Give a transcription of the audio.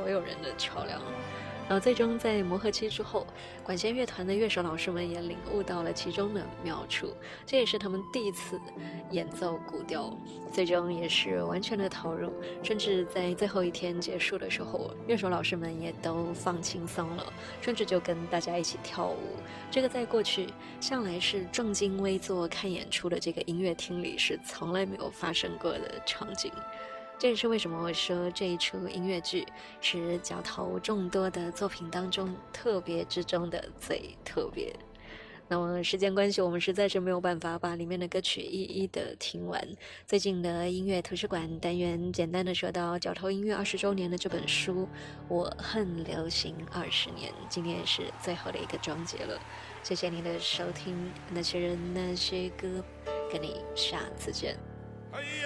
所有人的桥梁。然后最终在磨合期之后，管弦乐团的乐手老师们也领悟到了其中的妙处，这也是他们第一次演奏古调，最终也是完全的投入，甚至在最后一天结束的时候，乐手老师们也都放轻松了，甚至就跟大家一起跳舞。这个在过去向来是正襟危坐看演出的这个音乐厅里是从来没有发生过的场景。这也是为什么我说这一出音乐剧是角头众多的作品当中特别之中的最特别。那么时间关系，我们实在是没有办法把里面的歌曲一一的听完。最近的音乐图书馆单元简单的说到角头音乐20周年的这本书《我恨流行20年》，今天也是最后的一个章节了。谢谢你的收听，那些人那些歌，跟你下次见。